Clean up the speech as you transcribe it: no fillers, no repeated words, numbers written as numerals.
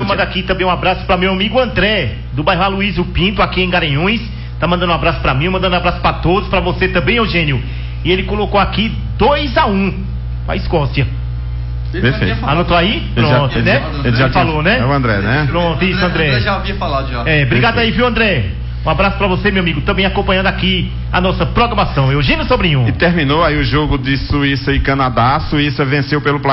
manda aqui também um abraço para meu amigo André, do bairro Aloysio Pinto, aqui em Garanhuns. Tá mandando um abraço para mim, mandando um abraço para todos, para você também, Eugênio. E ele colocou aqui 2-1 pra Escócia. Perfeito. Anotou aí? Pronto, né? Ele já falou, né? É o André, né? Pronto, isso, André. Eu já havia falado já. Obrigado aí, viu, André? Um abraço pra você, meu amigo, também acompanhando aqui a nossa programação. Eugênio Sobrinho. E terminou aí o jogo de Suíça e Canadá. A Suíça venceu pelo